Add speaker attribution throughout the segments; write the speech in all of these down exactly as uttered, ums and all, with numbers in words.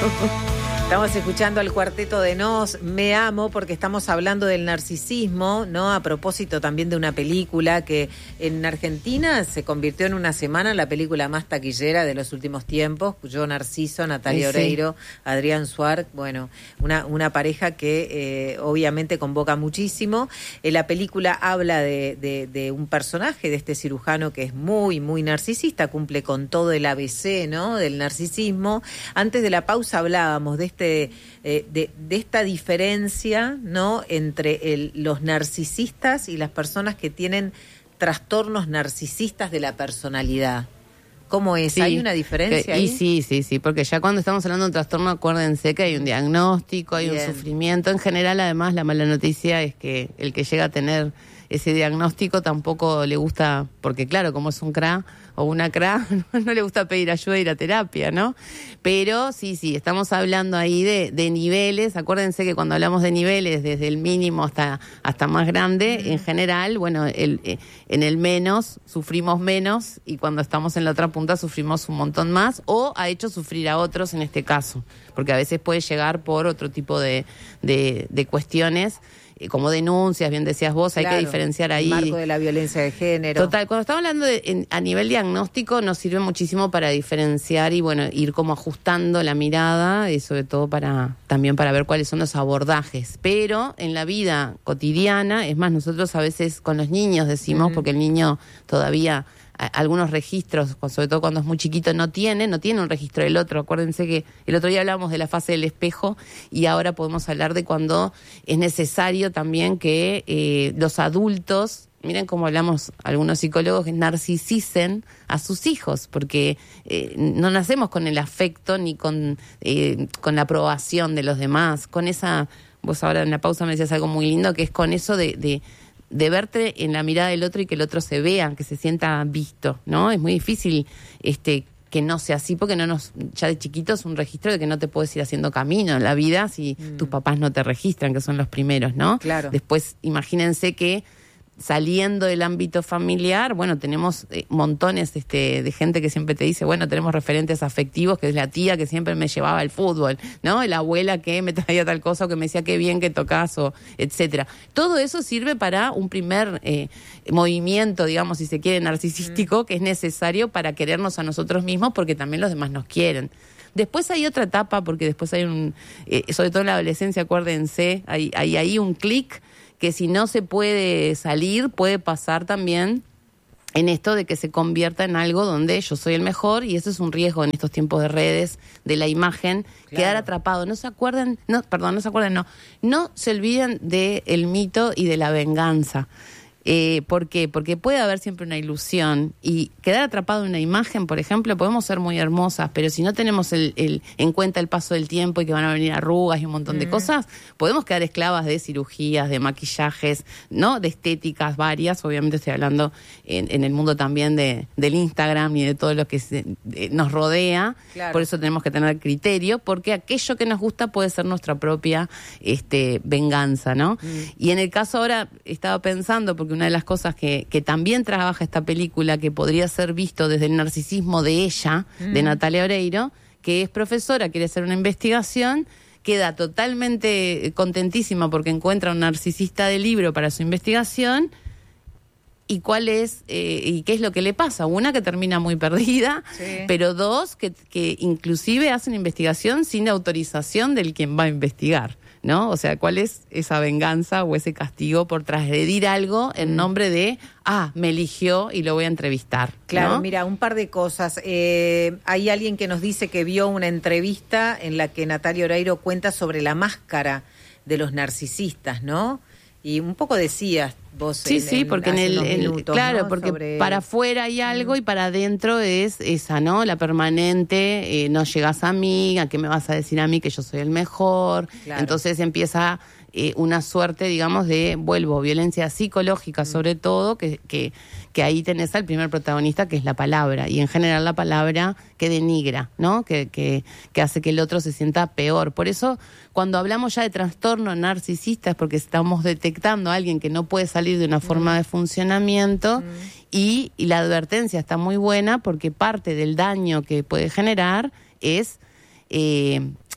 Speaker 1: Estamos escuchando al Cuarteto de Nos, Me Amo, porque estamos hablando del narcisismo, ¿no? A propósito también de una película que en Argentina se convirtió en una semana la película más taquillera de los últimos tiempos. Yo Narciso, Natalia sí, Oreiro, sí. Adrián Suárez, bueno, una, una pareja que eh, obviamente convoca muchísimo. Eh, la película habla de, de, de un personaje, de este cirujano que es muy, muy narcisista, cumple con todo el A B C, ¿no? Del narcisismo. Antes de la pausa hablábamos de este De, de, de esta diferencia, ¿no? Entre el, los narcisistas y las personas que tienen trastornos narcisistas de la personalidad. ¿Cómo es? Sí, ¿hay una diferencia
Speaker 2: que,
Speaker 1: ahí?
Speaker 2: Y sí, sí, sí, porque ya cuando estamos hablando de un trastorno, acuérdense que hay un diagnóstico, hay Bien. un sufrimiento. En general, además, la mala noticia es que el que llega a tener ese diagnóstico tampoco le gusta, porque claro, como es un C R A o una C R A, no le gusta pedir ayuda y ir a terapia, ¿no? Pero sí, sí, estamos hablando ahí de, de niveles. Acuérdense que cuando hablamos de niveles, desde el mínimo hasta, hasta más grande, mm. en general, bueno, el, eh, en el menos sufrimos menos y cuando estamos en la otra punta sufrimos un montón más, o ha hecho sufrir a otros en este caso, porque a veces puede llegar por otro tipo de, de, de cuestiones, como denuncias, bien decías vos, claro, hay que diferenciar ahí.
Speaker 1: El marco de la violencia de género.
Speaker 2: Total, cuando estamos hablando de, en, a nivel diagnóstico nos sirve muchísimo para diferenciar y bueno, ir como ajustando la mirada y sobre todo para también para ver cuáles son los abordajes. Pero en la vida cotidiana, es más, nosotros a veces con los niños decimos, mm. porque el niño todavía algunos registros, sobre todo cuando es muy chiquito, no tiene, no tiene un registro del otro. Acuérdense que el otro día hablábamos de la fase del espejo y ahora podemos hablar de cuando es necesario también que eh, los adultos, miren cómo hablamos algunos psicólogos, que narcisicen a sus hijos, porque eh, no nacemos con el afecto ni con, eh, con la aprobación de los demás, con esa, vos ahora en la pausa me decías algo muy lindo, que es con eso de... de de verte en la mirada del otro y que el otro se vea, que se sienta visto, ¿no? Es muy difícil este que no sea así, porque no nos ya de chiquitos un registro de que no te puedes ir haciendo camino en la vida si mm. tus papás no te registran, que son los primeros, ¿no?
Speaker 1: Claro.
Speaker 2: Después, imagínense que saliendo del ámbito familiar, bueno, tenemos eh, montones este, de gente que siempre te dice, bueno, tenemos referentes afectivos, que es la tía que siempre me llevaba al fútbol, ¿no? La abuela que me traía tal cosa o que me decía qué bien que tocas, o etcétera. Todo eso sirve para un primer eh, movimiento, digamos, si se quiere, narcisístico, mm. que es necesario para querernos a nosotros mismos, porque también los demás nos quieren. Después hay otra etapa, porque después hay un, eh, sobre todo en la adolescencia, acuérdense, hay, hay ahí un clic, que si no se puede salir, puede pasar también en esto de que se convierta en algo donde yo soy el mejor, y eso es un riesgo en estos tiempos de redes, de la imagen, claro. Quedar atrapado. No se acuerden, no, perdón, no se acuerden, no, no se olviden del mito y de la venganza. Eh, ¿Por qué? Porque puede haber siempre una ilusión y quedar atrapado en una imagen, por ejemplo, podemos ser muy hermosas, pero si no tenemos el, el, en cuenta el paso del tiempo y que van a venir arrugas y un montón mm. de cosas, podemos quedar esclavas de cirugías, de maquillajes, ¿no? De estéticas varias. Obviamente estoy hablando en, en el mundo también de, del Instagram y de todo lo que se, de, nos rodea. Claro. Por eso tenemos que tener criterio, porque aquello que nos gusta puede ser nuestra propia este, venganza, ¿no? Mm. Y en el caso ahora estaba pensando, porque una de las cosas que, que también trabaja esta película, que podría ser visto desde el narcisismo de ella, mm. de Natalia Oreiro, que es profesora, quiere hacer una investigación, queda totalmente contentísima porque encuentra un narcisista de libro para su investigación. ¿Y cuál es eh, y qué es lo que le pasa? Una, que termina muy perdida, sí. Pero dos, que, que inclusive hace una investigación sin autorización del quien va a investigar, ¿no? O sea, ¿cuál es esa venganza o ese castigo por transgredir algo en nombre de, ah, me eligió y lo voy a entrevistar?
Speaker 1: Claro,
Speaker 2: ¿no?
Speaker 1: Mira, un par de cosas. Eh, hay alguien que nos dice que vio una entrevista en la que Natalia Oreiro cuenta sobre la máscara de los narcisistas, ¿no? Y un poco decías vos
Speaker 2: sí,
Speaker 1: en,
Speaker 2: sí,
Speaker 1: en,
Speaker 2: porque en el,
Speaker 1: minutos,
Speaker 2: claro,
Speaker 1: ¿no?
Speaker 2: porque
Speaker 1: Sobre...
Speaker 2: para afuera hay algo y para adentro es esa, ¿no? La permanente, eh, no llegas a mí, ¿a qué me vas a decir a mí que yo soy el mejor? Claro. Entonces empieza eh, una suerte, digamos, de, vuelvo, violencia psicológica, mm. sobre todo, que, que, que ahí tenés al primer protagonista, que es la palabra, y en general la palabra que denigra, ¿no? Que, que, que hace que el otro se sienta peor. Por eso, cuando hablamos ya de trastorno narcisista, es porque estamos detectando a alguien que no puede salir de una forma mm. de funcionamiento, mm. y, y la advertencia está muy buena, porque parte del daño que puede generar es... Eh,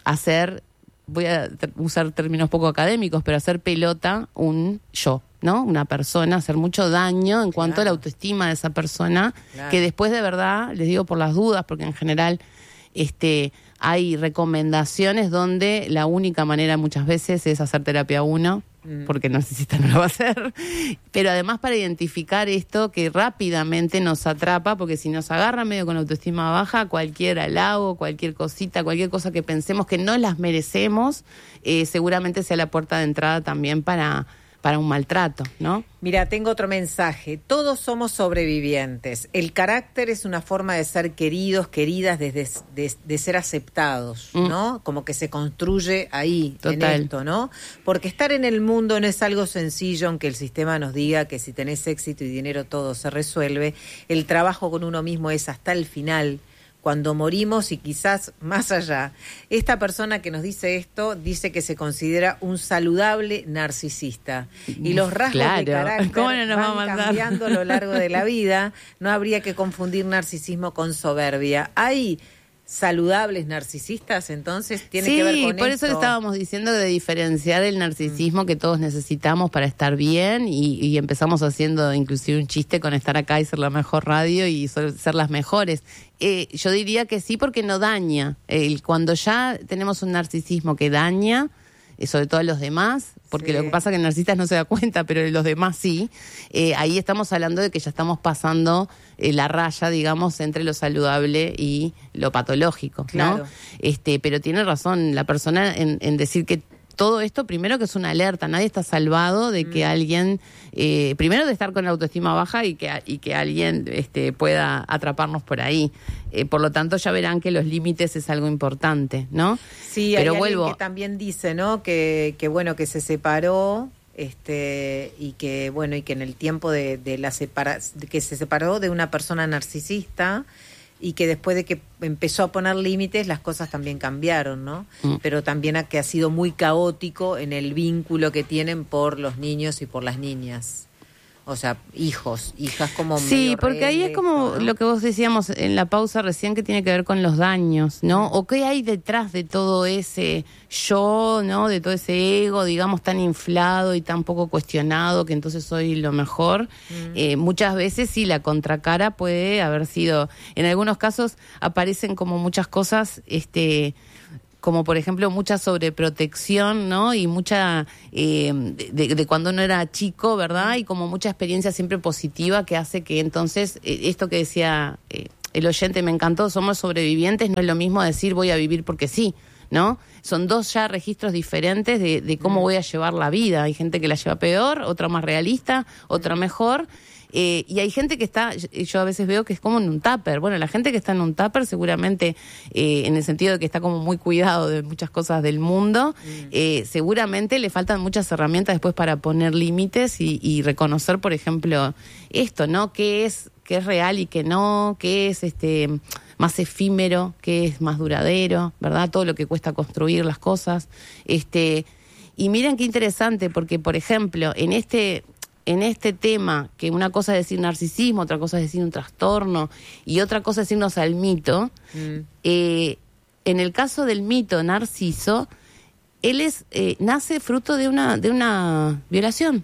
Speaker 2: hacer, voy a ter- usar términos poco académicos, pero hacer pelota un yo, ¿no? Una persona, hacer mucho daño en cuanto
Speaker 1: Claro.
Speaker 2: a la autoestima de esa persona,
Speaker 1: Claro.
Speaker 2: que después de verdad, les digo por las dudas, porque en general este hay recomendaciones donde la única manera muchas veces es hacer terapia uno, porque el narcisista no lo va a hacer, pero además para identificar esto que rápidamente nos atrapa, porque si nos agarra medio con autoestima baja, cualquier halago, cualquier cosita, cualquier cosa que pensemos que no las merecemos, eh, seguramente sea la puerta de entrada también para, para un maltrato, ¿no?
Speaker 1: Mira, tengo otro mensaje. Todos somos sobrevivientes. El carácter es una forma de ser queridos, queridas, de, de, de, de ser aceptados,
Speaker 2: Mm.
Speaker 1: ¿no? Como que se construye ahí,
Speaker 2: Total.
Speaker 1: en esto, ¿no? Porque estar en el mundo no es algo sencillo, aunque el sistema nos diga que si tenés éxito y dinero todo se resuelve. El trabajo con uno mismo es hasta el final, cuando morimos y quizás más allá. Esta persona que nos dice esto dice que se considera un saludable narcisista. Y los rasgos
Speaker 2: Claro.
Speaker 1: de carácter
Speaker 2: ¿Cómo no nos va a
Speaker 1: van
Speaker 2: mandar?
Speaker 1: cambiando a lo largo de la vida. No habría que confundir narcisismo con soberbia. Hay saludables narcisistas, entonces tiene
Speaker 2: sí,
Speaker 1: que ver con
Speaker 2: por eso
Speaker 1: esto.
Speaker 2: le estábamos diciendo de diferenciar el narcisismo mm. que todos necesitamos para estar bien y, y empezamos haciendo inclusive un chiste con estar acá y ser la mejor radio y ser las mejores. Eh, yo diría que sí porque no daña. Eh, cuando ya tenemos un narcisismo que daña, eh, sobre todo a los demás, porque
Speaker 1: sí.
Speaker 2: lo que pasa es que el narcisista no se da cuenta, pero los demás sí, eh, ahí estamos hablando de que ya estamos pasando eh, la raya, digamos, entre lo saludable y lo patológico,
Speaker 1: claro.
Speaker 2: ¿no? Este, pero tiene razón la persona en, en decir que todo esto, primero que es una alerta, nadie está salvado de que mm. alguien, eh, primero de estar con la autoestima baja y que, y que alguien este, pueda atraparnos por ahí. Eh, por lo tanto, ya verán que los límites es algo importante, ¿no?
Speaker 1: Sí,
Speaker 2: pero
Speaker 1: hay
Speaker 2: vuelvo...
Speaker 1: alguien que también dice, ¿no? Que, que bueno, que se separó, este, y que bueno, y que en el tiempo de, de la separa, que se separó de una persona narcisista. Y que después de que empezó a poner límites, las cosas también cambiaron, ¿no? Mm. Pero también a que ha sido muy caótico en el vínculo que tienen por los niños y por las niñas. O sea, hijos, hijas como...
Speaker 2: Sí, porque ahí es como esto, ¿no? Lo que vos decíamos en la pausa recién, que tiene que ver con los daños, ¿no? O qué hay detrás de todo ese yo, ¿no? De todo ese ego, digamos, tan inflado y tan poco cuestionado, que entonces soy lo mejor. Mm. Eh, muchas veces sí, la contracara puede haber sido... En algunos casos aparecen como muchas cosas... este como por ejemplo mucha sobreprotección, ¿no? Y mucha, eh, de, de cuando uno era chico, ¿verdad? Y como mucha experiencia siempre positiva que hace que entonces, eh, esto que decía eh, el oyente me encantó, somos sobrevivientes, no es lo mismo decir voy a vivir porque sí, ¿no? Son dos ya registros diferentes de, de cómo voy a llevar la vida. Hay gente que la lleva peor, otra más realista, otra mejor. Eh, y hay gente que está, yo a veces veo que es como en un tupper. Bueno, la gente que está en un tupper seguramente, eh, en el sentido de que está como muy cuidado de muchas cosas del mundo, mm. eh, seguramente le faltan muchas herramientas después para poner límites y, y reconocer, por ejemplo, esto, ¿no? ¿Qué es, qué es real y qué no? ¿Qué es este más efímero? ¿Qué es más duradero? ¿Verdad? Todo lo que cuesta construir las cosas. Este, y miren qué interesante, porque, por ejemplo, en este... En este tema, que una cosa es decir narcisismo, otra cosa es decir un trastorno y otra cosa es irnos al mito, mm. eh, en el caso del mito Narciso, él es eh, nace fruto de una de una violación.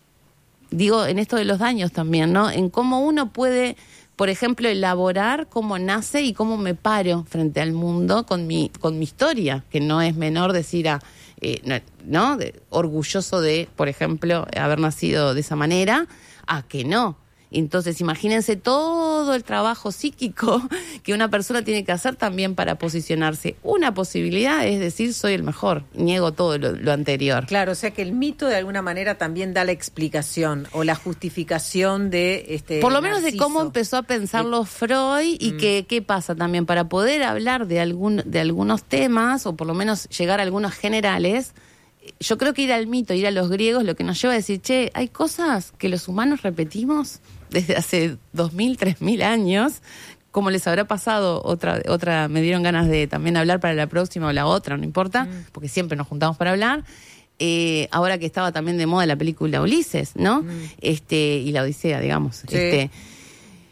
Speaker 2: Digo, en esto de los daños también, ¿no? En cómo uno puede, por ejemplo, elaborar cómo nace y cómo me paro frente al mundo con mi con mi historia, que no es menor decir a... Eh, no, de, orgulloso de, por ejemplo, haber nacido de esa manera, a que no. Entonces, imagínense todo el trabajo psíquico que una persona tiene que hacer también para posicionarse. Una posibilidad es decir, soy el mejor, niego todo lo, lo anterior.
Speaker 1: Claro, o sea que el mito de alguna manera también da la explicación o la justificación de este
Speaker 2: por lo menos
Speaker 1: Narciso.
Speaker 2: De cómo empezó a pensarlo Freud y mm. que qué pasa también para poder hablar de algún de algunos temas o por lo menos llegar a algunos generales. Yo creo que ir al mito, ir a los griegos, lo que nos lleva a decir, che, hay cosas que los humanos repetimos desde hace dos mil, tres mil años, como les habrá pasado, otra, otra me dieron ganas de también hablar para la próxima o la otra, no importa, mm. porque siempre nos juntamos para hablar. Eh, ahora que estaba también de moda la película Ulises, ¿no? Mm. Este, y la Odisea, digamos.
Speaker 1: Sí.
Speaker 2: Este,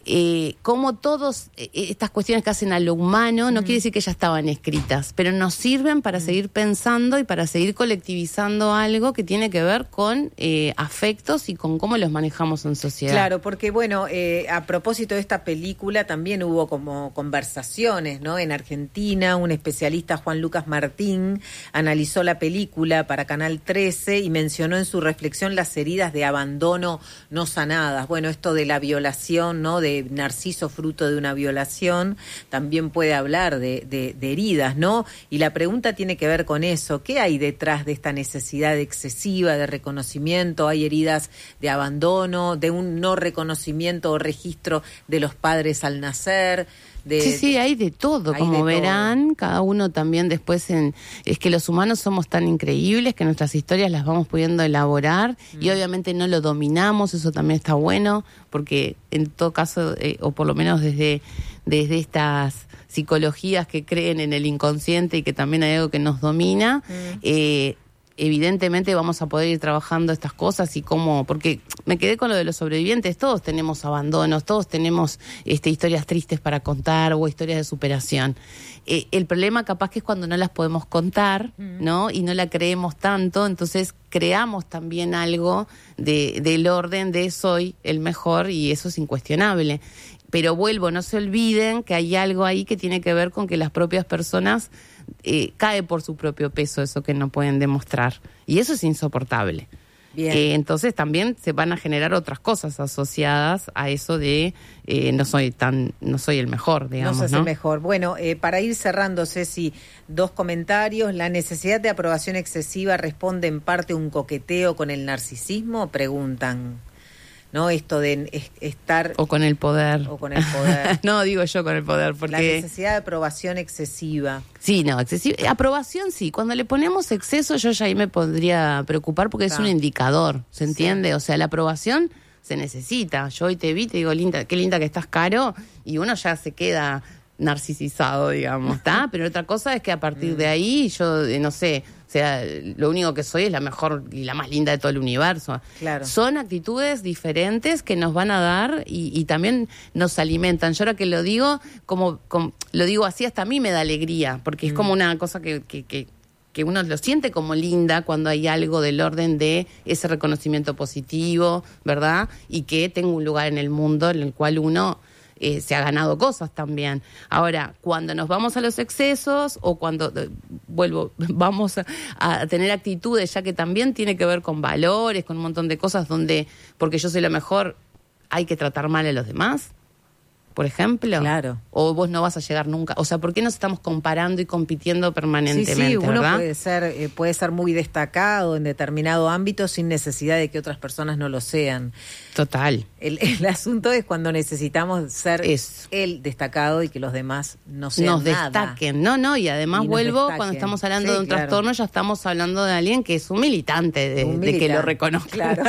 Speaker 2: eh, cómo todas eh, estas cuestiones que hacen a lo humano, no mm. quiere decir que ya estaban escritas, pero nos sirven para mm. seguir pensando y para seguir colectivizando algo que tiene que ver con eh, afectos y con cómo los manejamos en sociedad.
Speaker 1: Claro, porque bueno, eh, a propósito de esta película también hubo como conversaciones, ¿no? En Argentina, un especialista, Juan Lucas Martín, analizó la película para Canal trece y mencionó en su reflexión las heridas de abandono no sanadas. Bueno, esto de la violación, ¿no? De Narciso fruto de una violación, también puede hablar de, de, de heridas, ¿no? Y la pregunta tiene que ver con eso. ¿Qué hay detrás de esta necesidad excesiva de reconocimiento? ¿Hay heridas de abandono, de un no reconocimiento o registro de los padres al nacer? De,
Speaker 2: sí, sí, hay de todo, hay como de verán, todo. Cada uno también después en... Es que los humanos somos tan increíbles que nuestras historias las vamos pudiendo elaborar mm. y obviamente no lo dominamos, eso también está bueno, porque en todo caso, eh, o por lo menos desde, desde estas psicologías que creen en el inconsciente y que también hay algo que nos domina, mm. eh, evidentemente vamos a poder ir trabajando estas cosas y cómo, porque me quedé con lo de los sobrevivientes, todos tenemos abandonos, todos tenemos este, historias tristes para contar o historias de superación. Eh, el problema capaz que es cuando no las podemos contar, ¿no? Y no la creemos tanto, entonces creamos también algo de, del orden de soy el mejor y eso es incuestionable. Pero vuelvo, no se olviden que hay algo ahí que tiene que ver con que las propias personas eh, cae por su propio peso eso que no pueden demostrar. Y eso es insoportable. Bien. Eh, entonces también se van a generar otras cosas asociadas a eso de eh, no soy tan, no soy el mejor, digamos, ¿no?
Speaker 1: No soy el mejor. Bueno, eh, para ir cerrando, Ceci, dos comentarios. ¿La necesidad de aprobación excesiva responde en parte a un coqueteo con el narcisismo? Preguntan. ¿No? Esto de es, estar...
Speaker 2: O con el poder.
Speaker 1: O con el poder.
Speaker 2: No, digo yo con el poder, porque...
Speaker 1: La necesidad de aprobación excesiva.
Speaker 2: Sí, no, excesiva. Aprobación sí. Cuando le ponemos exceso, yo ya ahí me podría preocupar porque ah. es un indicador, ¿se entiende? Sí. O sea, la aprobación se necesita. Yo hoy te vi, te digo, linda, qué linda que estás, Caro, y uno ya se queda narcisizado, digamos, ¿está? Pero otra cosa es que a partir de ahí, yo, no sé... O sea, lo único que soy es la mejor y la más linda de todo el universo. Claro. Son actitudes diferentes que nos van a dar y, y también nos alimentan. Yo ahora que lo digo, como, como lo digo así, hasta a mí me da alegría, porque mm. es como una cosa que, que, que, que uno lo siente como linda cuando hay algo del orden de ese reconocimiento positivo, ¿verdad? Y que tengo un lugar en el mundo en el cual uno... Eh, se ha ganado cosas también. Ahora, cuando nos vamos a los excesos o cuando, eh, vuelvo, vamos a, a tener actitudes, ya que también tiene que ver con valores, con un montón de cosas donde, porque yo soy la mejor, hay que tratar mal a los demás, por ejemplo.
Speaker 1: Claro.
Speaker 2: O vos no vas a llegar nunca. O sea, ¿por qué nos estamos comparando y compitiendo permanentemente,
Speaker 1: sí, sí, uno
Speaker 2: verdad?
Speaker 1: puede ser, eh, puede ser muy destacado en determinado ámbito sin necesidad de que otras personas no lo sean.
Speaker 2: Total.
Speaker 1: El, el asunto es cuando necesitamos ser Eso. el destacado y que los demás no sean
Speaker 2: nos
Speaker 1: nada.
Speaker 2: destaquen. No, no, y además y vuelvo, destaquen. Cuando estamos hablando sí, de un claro. trastorno, ya estamos hablando de alguien que es un militante, de, un militante, de que lo reconozca.
Speaker 1: Claro.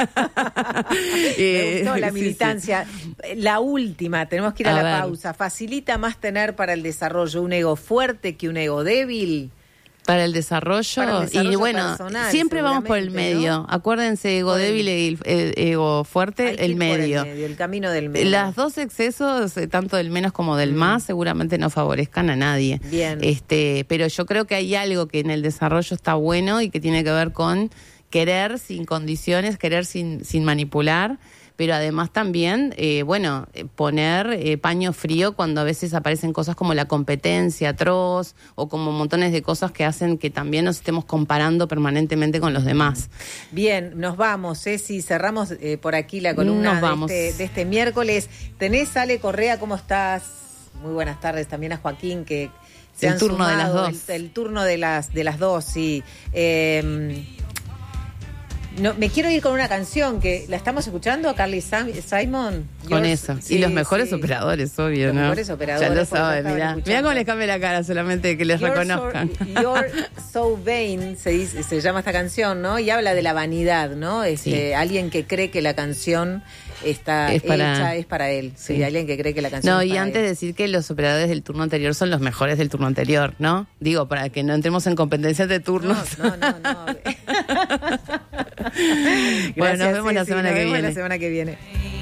Speaker 1: eh, Me gustó la militancia. Sí, sí. La última, tenemos que ir a, a la ver. pausa. ¿Facilita más tener para el desarrollo un ego fuerte que un ego débil?
Speaker 2: Para el desarrollo, Para el desarrollo y bueno, personal, siempre vamos por el medio. ¿No? Acuérdense, ego por débil y el, ego fuerte, el medio.
Speaker 1: el medio. El camino del medio.
Speaker 2: Las dos excesos, tanto del menos como del mm. más, seguramente no favorezcan a nadie.
Speaker 1: Bien.
Speaker 2: Este, pero yo creo que hay algo que en el desarrollo está bueno y que tiene que ver con querer sin condiciones, querer sin, sin manipular. Pero además también, eh, bueno, poner eh, paño frío cuando a veces aparecen cosas como la competencia atroz o como montones de cosas que hacen que también nos estemos comparando permanentemente con los demás.
Speaker 1: Bien, nos vamos, Ceci, cerramos eh, por aquí la columna nos vamos. De, este, de este miércoles. ¿Tenés, Ale Correa, cómo estás? Muy buenas tardes también a Joaquín, que se
Speaker 2: el
Speaker 1: han
Speaker 2: turno
Speaker 1: sumado,
Speaker 2: de las dos.
Speaker 1: El, el turno de las, de las dos, sí. Eh, No, me quiero ir con una canción que la estamos escuchando, Carly Simon.
Speaker 2: Con eso. Sí, y los mejores sí. operadores, obvio,
Speaker 1: los
Speaker 2: ¿no?
Speaker 1: Los mejores operadores.
Speaker 2: Ya lo saben, mirá. Mirá cómo les cambia la cara, solamente que les You're reconozcan.
Speaker 1: So, You're So Vain, se, dice, se llama esta canción, ¿no? Y habla de la vanidad, ¿no? Este, sí. Alguien que cree que la canción está es para, hecha, es para él. Sí. Sí, alguien que cree que la canción
Speaker 2: no,
Speaker 1: es para
Speaker 2: y antes
Speaker 1: él.
Speaker 2: de decir que los operadores del turno anterior son los mejores del turno anterior, ¿no? Digo, para que no entremos en competencias de turnos.
Speaker 1: No, no, no. no.
Speaker 2: Bueno, nos vemos, sí, la, semana
Speaker 1: sí, nos
Speaker 2: que
Speaker 1: vemos
Speaker 2: viene.
Speaker 1: la semana que viene.